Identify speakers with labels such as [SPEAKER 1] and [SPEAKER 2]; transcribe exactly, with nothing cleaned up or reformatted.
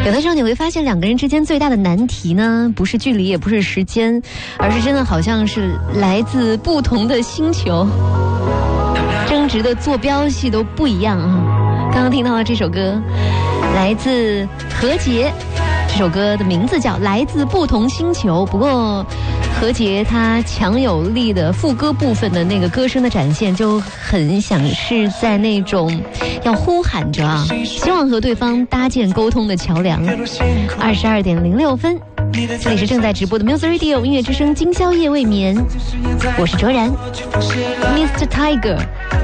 [SPEAKER 1] 有的时候你会发现，两个人之间最大的难题呢，不是距离，也不是时间，而是真的好像是来自不同的星球，争执的坐标系都不一样啊。刚刚听到的这首歌，来自何洁，这首歌的名字叫《来自不同星球》。不过何洁她强有力的副歌部分的那个歌声的展现，就很像是在那种要呼喊着啊，希望和对方搭建沟通的桥梁。二十二点零六分，这里是正在直播的 Music Radio 音乐之声，今宵夜未眠，我是卓然 ，Mister Tiger。